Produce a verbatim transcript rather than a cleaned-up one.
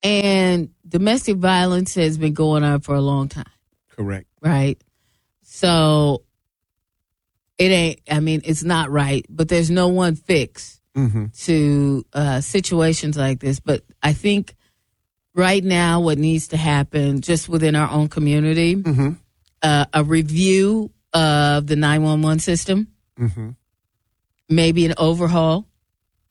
And domestic violence has been going on for a long time. Correct. Right? So it ain't, I mean, it's not right, but there's no one fix mm-hmm. to uh, situations like this. But I think right now what needs to happen just within our own community, mm-hmm. uh, a review of the nine one one system, mm-hmm. maybe an overhaul.